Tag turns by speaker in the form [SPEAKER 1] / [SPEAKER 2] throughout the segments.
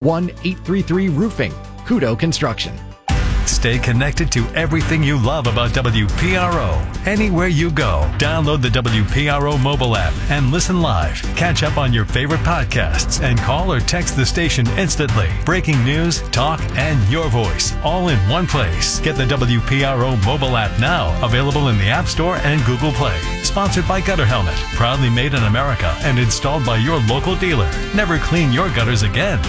[SPEAKER 1] 1-833-ROOFING. Kudo Construction.
[SPEAKER 2] Stay connected to everything you love about WPRO. Anywhere you go, download the WPRO mobile app and listen live. Catch up on your favorite podcasts and call or text the station instantly. Breaking news, talk, and your voice all in one place. Get the WPRO mobile app now. Available in the App Store and Google Play. Sponsored by Gutter Helmet. Proudly made in America and installed by your local dealer. Never clean your gutters again.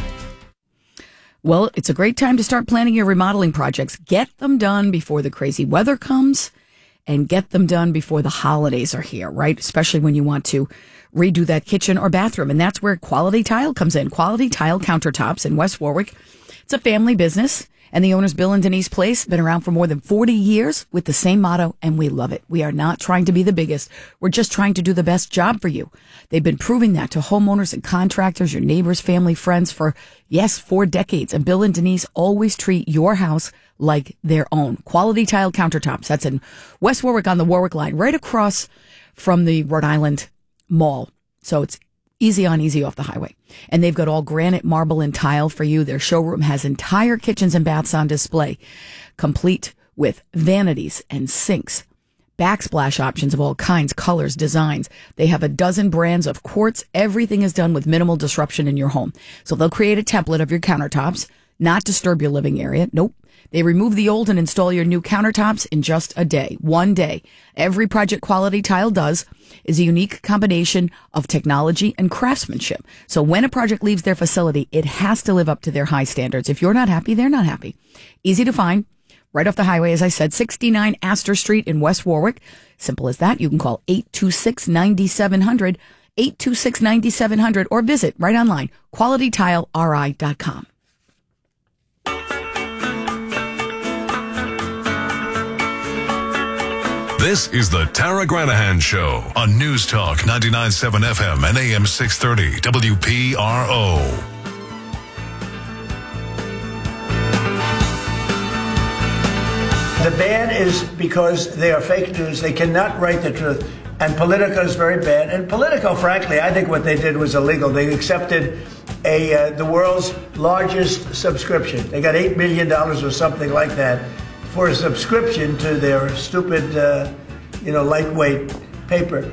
[SPEAKER 3] Well, it's a great time to start planning your remodeling projects. Get them done before the crazy weather comes and get them done before the holidays are here, right? Especially when you want to redo that kitchen or bathroom. And that's where Quality Tile comes in. Quality Tile Countertops in West Warwick. It's a family business. And the owners, Bill and Denise Place, been around for more than 40 years with the same motto, and we love it. We are not trying to be the biggest. We're just trying to do the best job for you. They've been proving that to homeowners and contractors, your neighbors, family, friends for 4 decades. And Bill and Denise always treat your house like their own. Quality Tile Countertops. That's in West Warwick on the Warwick line, right across from the Rhode Island Mall. So it's easy on, easy off the highway. And they've got all granite, marble, and tile for you. Their showroom has entire kitchens and baths on display, complete with vanities and sinks, backsplash options of all kinds, colors, designs. They have a dozen brands of quartz. Everything is done with minimal disruption in your home. So they'll create a template of your countertops, not disturb your living area. Nope. They remove the old and install your new countertops in just a day. 1 day. Every project Quality Tile does is a unique combination of technology and craftsmanship. So when a project leaves their facility, it has to live up to their high standards. If you're not happy, they're not happy. Easy to find. Right off the highway, as I said, 69 Astor Street in West Warwick. Simple as that. You can call 826-9700, 826-9700, or visit right online, qualitytileri.com.
[SPEAKER 4] This is the Tara Granahan Show on News Talk 99.7 FM and AM 630 WPRO.
[SPEAKER 5] The ban is because they are fake news. They cannot write the truth. And Politico is very bad. And Politico, frankly, I think what they did was illegal. They accepted the world's largest subscription. They got $8 million or something like that for a subscription to their stupid, lightweight paper.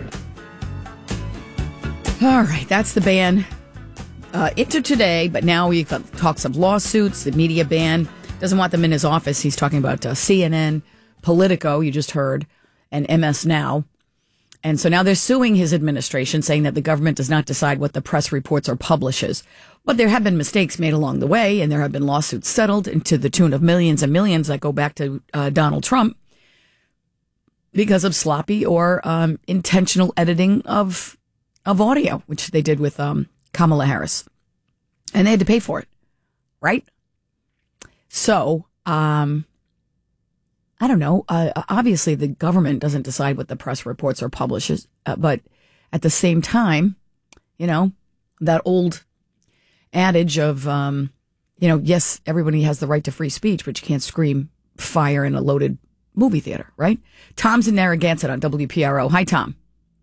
[SPEAKER 3] All right, that's the ban into today, but now we've got talks of lawsuits. The media ban doesn't want them in his office. He's talking about CNN, Politico, you just heard, and MS Now. And so now they're suing his administration, saying that the government does not decide what the press reports or publishes. But there have been mistakes made along the way, and there have been lawsuits settled to the tune of millions and millions that go back to Donald Trump because of sloppy or intentional editing of audio, which they did with Kamala Harris. And they had to pay for it, right? So, I don't know. Obviously, the government doesn't decide what the press reports or publishes, but at the same time, that old adage of, yes, everybody has the right to free speech, but you can't scream fire in a loaded movie theater, right? Tom's in Narragansett on WPRO. Hi, Tom.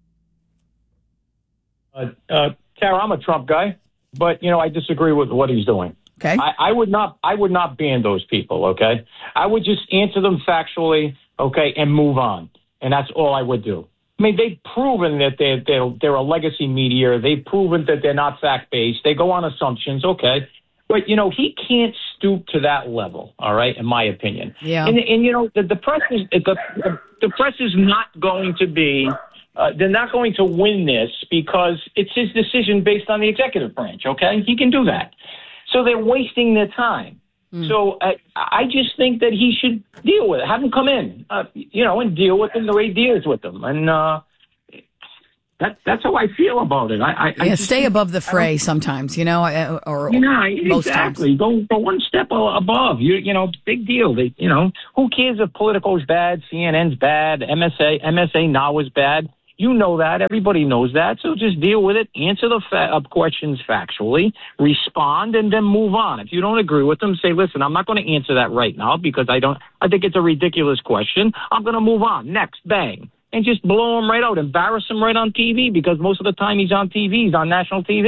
[SPEAKER 6] Tara, I'm a Trump guy, but, I disagree with what he's doing.
[SPEAKER 3] Okay.
[SPEAKER 6] I would not ban those people, okay? I would just answer them factually, okay, and move on. And that's all I would do. I mean, they've proven that they're a legacy media. They've proven that they're not fact-based. They go on assumptions, okay. But, he can't stoop to that level, all right, in my opinion.
[SPEAKER 3] Yeah.
[SPEAKER 6] And the press is not going to be they're not going to win this because it's his decision based on the executive branch, okay? He can do that. So they're wasting their time. So I just think that he should deal with it. Have him come in, and deal with them the way he deals with them. And that's how I feel about it. I
[SPEAKER 3] stay above the fray sometimes, or most
[SPEAKER 6] exactly.
[SPEAKER 3] times.
[SPEAKER 6] Go one step above. Big deal. Who cares if Politico's bad, CNN's bad, MSA Now is bad? You know that. Everybody knows that. So just deal with it. Answer the questions factually. Respond and then move on. If you don't agree with them, say, listen, I'm not going to answer that right now because I think it's a ridiculous question. I'm going to move on. Next, bang. And just blow him right out. Embarrass him right on TV because most of the time he's on TV. He's on national TV.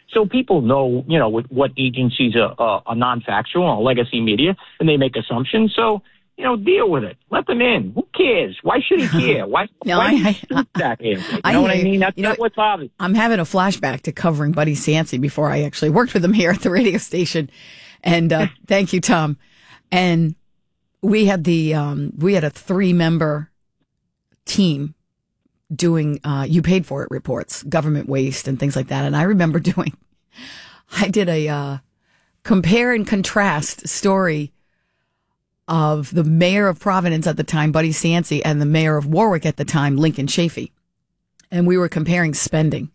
[SPEAKER 6] So people know, what agencies are non-factual or legacy media, and they make assumptions. So, deal with it. Let them in. Who cares? Why should he care? Why that is? You know what I mean? That's what's obvious.
[SPEAKER 3] I'm having a flashback to covering Buddy Cianci before I actually worked with him here at the radio station. And thank you, Tom. And we had a 3-member team doing you paid for it reports, government waste and things like that. And I remember I did a compare and contrast story of the mayor of Providence at the time, Buddy Cianci, and the mayor of Warwick at the time, Lincoln Chafee. And we were comparing spending.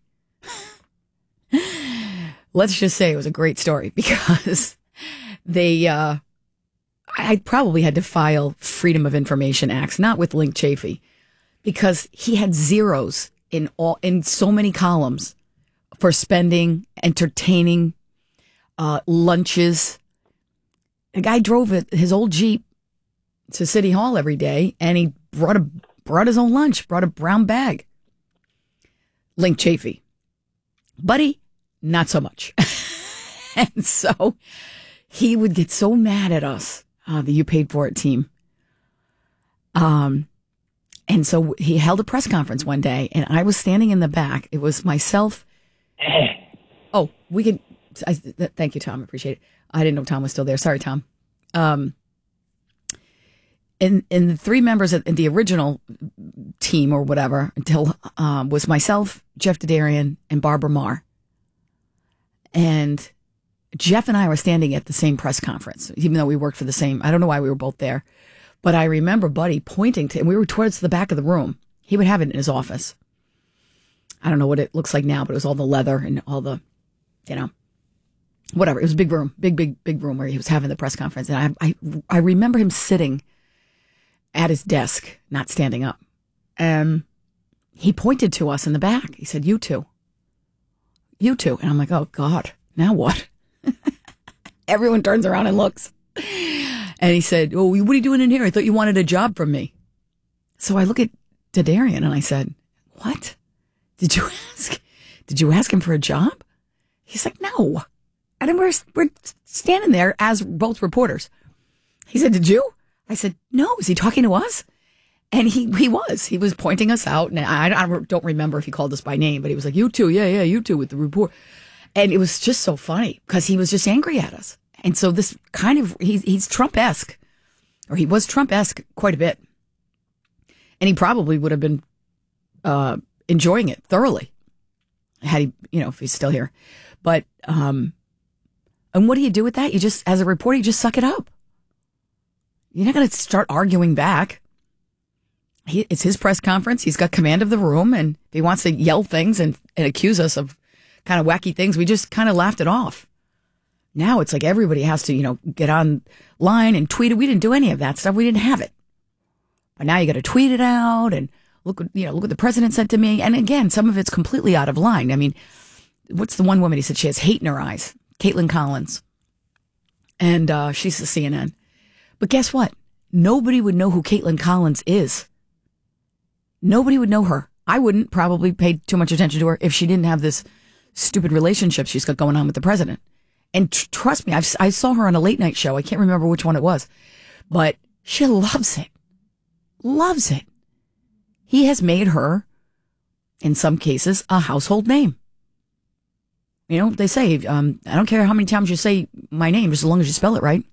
[SPEAKER 3] Let's just say it was a great story because I probably had to file Freedom of Information Acts, not with Link Chafee, because he had zeros in so many columns for spending, entertaining, lunches. The guy drove his old Jeep to City Hall every day, and he brought his own lunch, brought a brown bag. Link Chafee. Buddy, not so much. And so he would get so mad at us, the You Paid For It team. And so he held a press conference one day, and I was standing in the back. It was myself. Oh, we can. Thank you, Tom. Appreciate it. I didn't know Tom was still there. Sorry, Tom. And the 3 members in the original team or whatever until was myself, Jeff Dedarian, and Barbara Marr. And Jeff and I were standing at the same press conference, even though we worked for the same. I don't know why we were both there, but I remember Buddy pointing to, and we were towards the back of the room. He would have it in his office. I don't know what it looks like now, but it was all the leather and all the, whatever. It was a big room, big room where he was having the press conference. And I remember him sitting at his desk, not standing up. And he pointed to us in the back. He said, you two. And I'm like, oh God, now what? Everyone turns around and looks. And he said, oh, what are you doing in here? I thought you wanted a job from me. So I look at Dedarian and I said, what? Did you ask him for a job? He's like, no. And we're standing there as both reporters. He said, did you? I said, no. Is he talking to us? And he was pointing us out. And I don't remember if he called us by name, but he was like, you two. Yeah, you two with the report. And it was just so funny because he was just angry at us. And so this kind of, he's Trump-esque, or he was Trump-esque quite a bit. And he probably would have been enjoying it thoroughly had he, if he's still here. But, and what do you do with that? You just, as a reporter, you just suck it up. You're not going to start arguing back. It's his press conference. He's got command of the room. And if he wants to yell things and accuse us of kind of wacky things, we just kind of laughed it off. Now it's like everybody has to, get online and tweet it. We didn't do any of that stuff. We didn't have it. But now you got to tweet it out and look what the president said to me. And again, some of it's completely out of line. I mean, what's the one woman? He said she has hate in her eyes. Caitlin Collins. And she's the CNN. But guess what? Nobody would know who Caitlin Collins is. Nobody would know her. I wouldn't probably pay too much attention to her if she didn't have this stupid relationship she's got going on with the president. And trust me, I saw her on a late night show. I can't remember which one it was, but she loves it. Loves it. He has made her, in some cases, a household name. They say, I don't care how many times you say my name, just as long as you spell it right.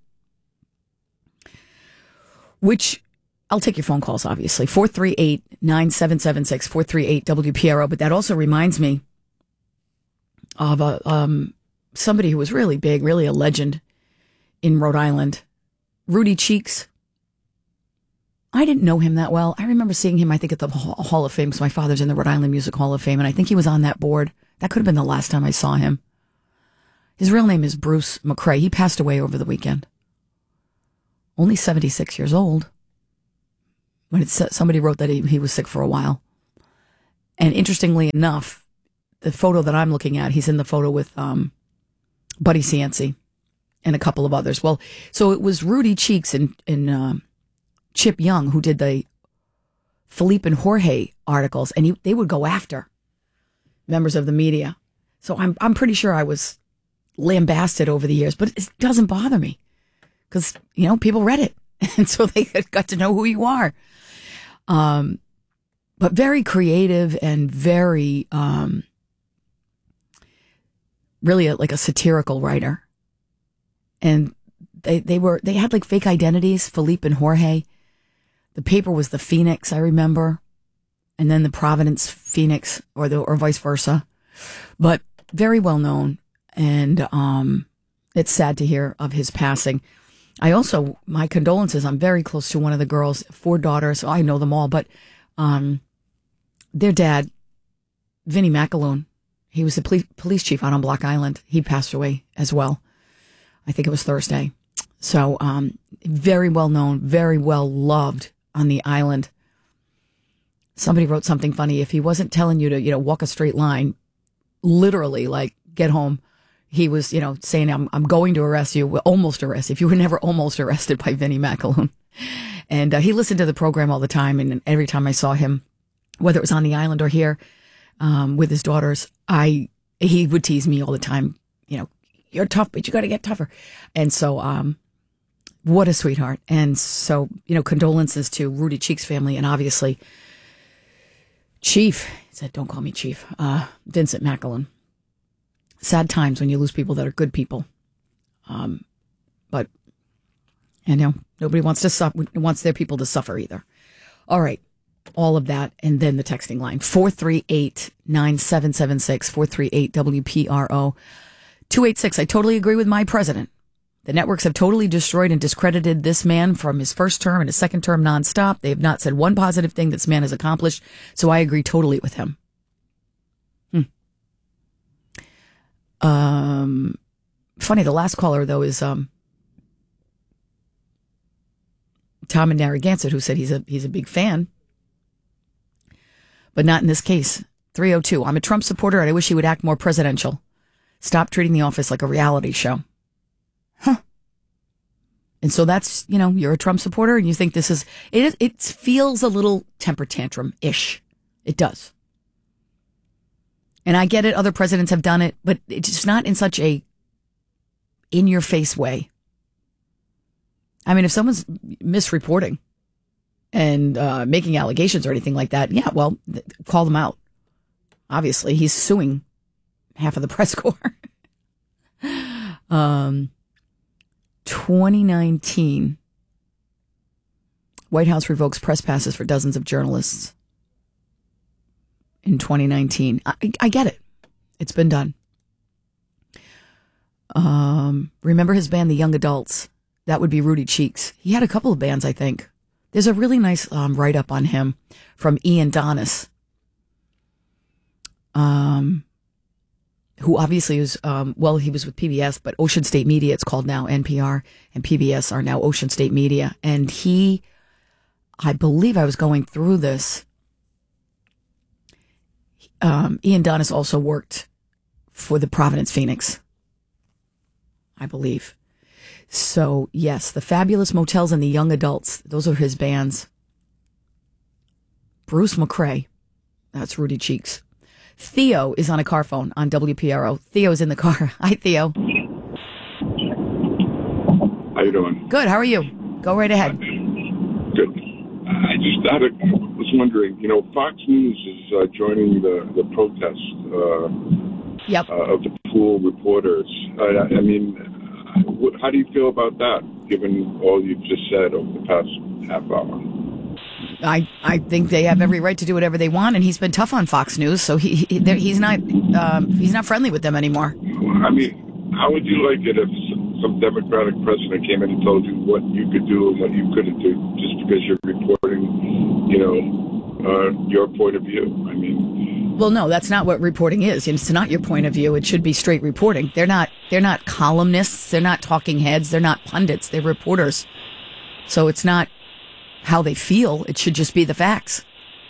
[SPEAKER 3] Which, I'll take your phone calls, obviously. 438-9776, 438-WPRO. But that also reminds me of somebody who was really big, really a legend in Rhode Island, Rudy Cheeks. I didn't know him that well. I remember seeing him, I think, at the Hall of Fame, because my father's in the Rhode Island Music Hall of Fame, and I think he was on that board. That could have been the last time I saw him. His real name is Bruce McCrae. He passed away over the weekend. Only 76 years old. When somebody wrote that he was sick for a while. And interestingly enough, the photo that I'm looking at, he's in the photo with Buddy Cianci and a couple of others. Well, so it was Rudy Cheeks and Chip Young who did the Felipe and Jorge articles, and they would go after members of the media. So I'm pretty sure I was lambasted over the years, but it doesn't bother me because, people read it. And so they got to know who you are. But very creative and very, really like a satirical writer. And they had like fake identities, Felipe and Jorge. The paper was the Phoenix, I remember. And then the Providence Phoenix or vice versa. But very well known. And, it's sad to hear of his passing. My condolences. I'm very close to one of the girls, 4 daughters. I know them all, but, their dad, Vinnie McAloon, he was the police chief out on Block Island. He passed away as well. I think it was Thursday. So, very well known, very well loved on the island. Somebody wrote something funny. If he wasn't telling you to, walk a straight line, literally, like, get home, he was, saying, I'm going to arrest you, almost arrest you. If you were never almost arrested by Vinnie McAloon. And he listened to the program all the time. And every time I saw him, whether it was on the island or here with his daughters, he would tease me all the time. You're tough, but you got to get tougher. And so, what a sweetheart. And so, condolences to Rudy Cheek's family and obviously Chief. He said, don't call me Chief. Vincent McAloon. Sad times when you lose people that are good people. But, nobody wants their people to suffer either. All right. All of that. And then the texting line, 438-9776, 438-WPRO, 286. I totally agree with my president. The networks have totally destroyed and discredited this man from his first term and his second term nonstop. They have not said one positive thing this man has accomplished. So I agree totally with him. Funny, the last caller, though, is Tom in Narragansett, who said he's a big fan. But not in this case. 302. I'm a Trump supporter and I wish he would act more presidential. Stop treating the office like a reality show. Huh. And so that's, you're a Trump supporter and you think it feels a little temper tantrum-ish. It does. And I get it. Other presidents have done it, but it's just not in such a in-your-face way. I mean, if someone's misreporting and making allegations or anything like that, yeah, well, call them out. Obviously, he's suing half of the press corps. 2019, White House revokes press passes for dozens of journalists. In 2019, I get it. It's been done. Remember his band, The Young Adults? That would be Rudy Cheeks. He had a couple of bands, I think. There's a really nice write-up on him from Ian Donis, who obviously is, he was with PBS, but Ocean State Media, it's called now, NPR, and PBS are now Ocean State Media. And I believe I was going through this. Ian Donis also worked for the Providence Phoenix, I believe. So, yes, the Fabulous Motels and the Young Adults, those are his bands. Bruce McCrae, that's Rudy Cheeks. Theo is on a car phone on WPRO. Theo's in the car. Hi, Theo.
[SPEAKER 7] How you doing?
[SPEAKER 3] Good, how are you? Go right ahead.
[SPEAKER 7] Good. I just was wondering, Fox News is joining the protest of the pool reporters. How do you feel about that, given all you've just said over the past half hour?
[SPEAKER 3] I think they have every right to do whatever they want, and he's been tough on Fox News, so he's not friendly with them anymore.
[SPEAKER 7] I mean, how would you like it if some Democratic president came in and told you what you could do and what you couldn't do just because you're reporting, your point of view? I mean,
[SPEAKER 3] well, no, that's not what reporting is. It's not your point of view. It should be straight reporting. They're not columnists. They're not talking heads. They're not pundits. They're reporters. So it's not how they feel. It should just be the facts.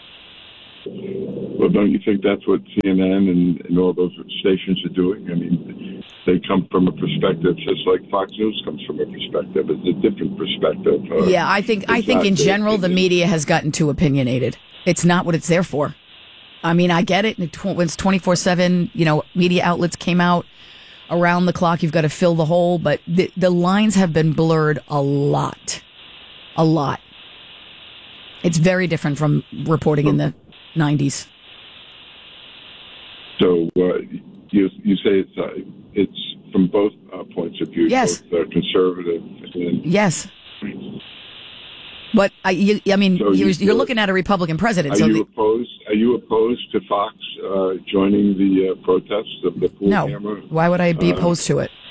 [SPEAKER 7] Well, don't you think that's what CNN and all those stations are doing? I mean, they come from a perspective just like Fox News comes from a perspective. It's a different perspective.
[SPEAKER 3] I think in general the media has gotten too opinionated. It's not what it's there for. I mean, I get it. When it's 24/7, media outlets came out around the clock. You've got to fill the hole, but the lines have been blurred a lot. A lot. It's very different from reporting in the 90s.
[SPEAKER 7] So you say it's from both points of view.
[SPEAKER 3] Yes.
[SPEAKER 7] Both conservative and
[SPEAKER 3] yes. But you're looking at a Republican president.
[SPEAKER 7] Are you opposed to Fox joining the protests of the pool camera?
[SPEAKER 3] Why would I be opposed to it?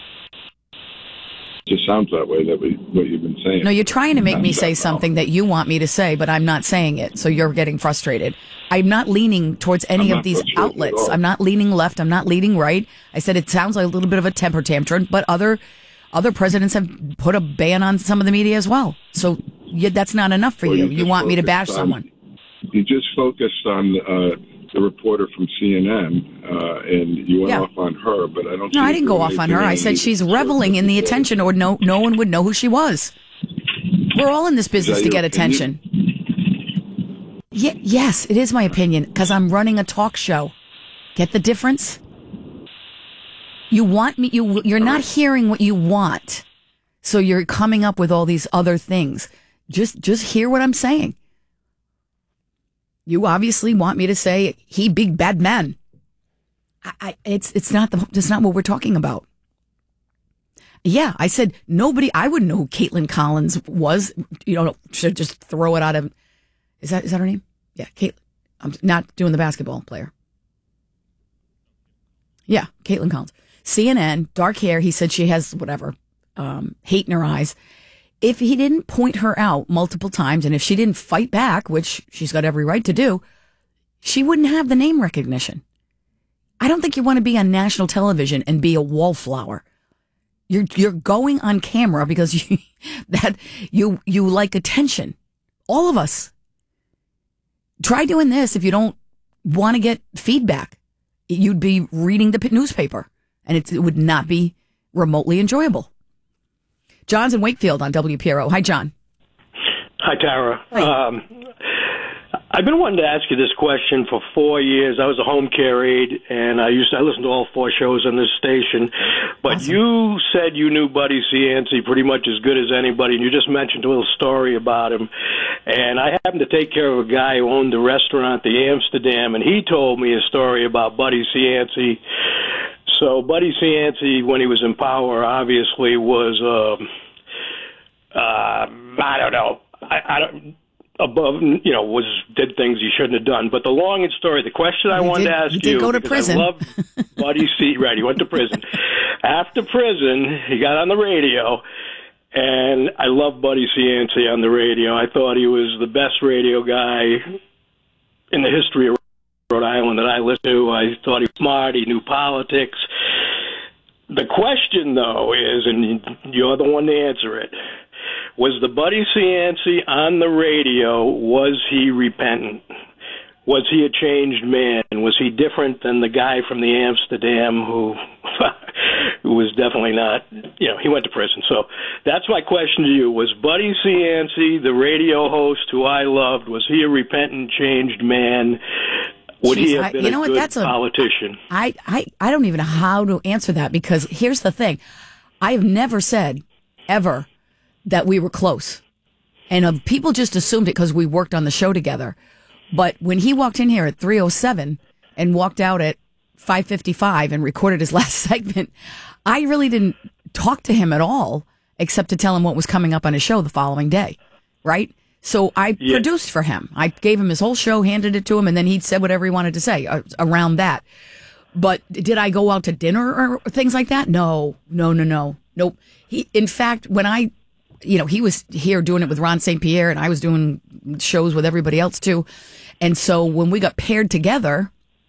[SPEAKER 7] It just sounds that way. What you've been saying.
[SPEAKER 3] No, you're trying to make me say something that you want me to say, but I'm not saying it. So you're getting frustrated. I'm not leaning towards any of these outlets. I'm not leaning left. I'm not leaning right. I said it sounds like a little bit of a temper tantrum, but other presidents have put a ban on some of the media as well. So that's not enough for you. You want me to bash someone.
[SPEAKER 7] You just focused on the reporter from CNN, and you went off on her, but I don't.
[SPEAKER 3] No, I didn't go off on her. I said she's reveling in the attention, or no one would know who she was. We're all in this business to get attention. Yes, it is my opinion, because I'm running a talk show. Get the difference? You want me, you're not hearing what you want. So you're coming up with all these other things. Just hear what I'm saying. You obviously want me to say he big bad man. It's not what we're talking about. Yeah, I said I wouldn't know who Caitlin Collins was. Should just throw it out of. Is that her name? Yeah, Caitlin. I'm not doing the basketball player. Yeah, Caitlin Collins. CNN, dark hair. He said she has whatever, hate in her eyes. If he didn't point her out multiple times, and if she didn't fight back, which she's got every right to do, she wouldn't have the name recognition. I don't think you want to be on national television and be a wallflower. You're going on camera because you like attention. All of us. Try doing this if you don't want to get feedback. You'd be reading the newspaper, and it would not be remotely enjoyable. John's in Wakefield on WPRO. Hi, John.
[SPEAKER 8] Hi, Tara.
[SPEAKER 3] Hi.
[SPEAKER 8] I've been wanting to ask you this question for 4 years. I was a home care aide, and I listened to all 4 shows on this station. But awesome. You said you knew Buddy Cianci pretty much as good as anybody, and you just mentioned a little story about him. And I happened to take care of a guy who owned a restaurant, the Amsterdam, and he told me a story about Buddy Cianci. So Buddy Cianci, when he was in power, obviously was, I don't know, did things he shouldn't have done. But the long story, the question I wanted to ask you,
[SPEAKER 3] did go to prison.
[SPEAKER 8] I love Buddy C. Right, he went to prison. After prison, he got on the radio, and I love Buddy Cianci on the radio. I thought he was the best radio guy in the history of Rhode Island that I listened to. I thought he was smart. He knew politics. The question, though, is, and you're the one to answer it, was the Buddy Cianci on the radio, was he repentant? Was he a changed man? Was he different than the guy from the Amsterdam who was definitely not, he went to prison. So that's my question to you. Was Buddy Cianci, the radio host who I loved, was he a repentant, changed man? Would he have been a good politician?
[SPEAKER 3] I don't even know how to answer that, because here's the thing. I have never said, ever, that we were close. And people just assumed it because we worked on the show together. But when he walked in here at 3:07 and walked out at 5:55 and recorded his last segment, I really didn't talk to him at all, except to tell him what was coming up on his show the following day, right? So I produced for him. I gave him his whole show, handed it to him, and then he said whatever he wanted to say around that. But did I go out to dinner or things like that? No. Nope. In fact, when he was here doing it with Ron St. Pierre, and I was doing shows with everybody else too. And so when we got paired together,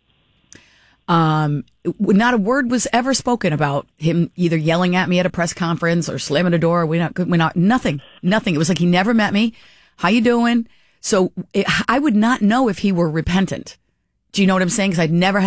[SPEAKER 3] not a word was ever spoken about him either yelling at me at a press conference or slamming a door. Nothing. It was like he never met me. How you doing? So I would not know if he were repentant. Do you know what I'm saying? Because I'd never had